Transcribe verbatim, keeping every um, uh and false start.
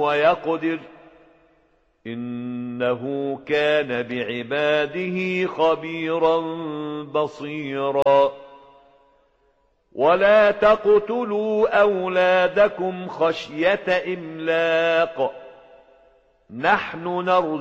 ويقدر إنه كان بعباده خبيرا بصيرا ولا تقتلوا أولادكم خشية إملاق نحن نرزقكم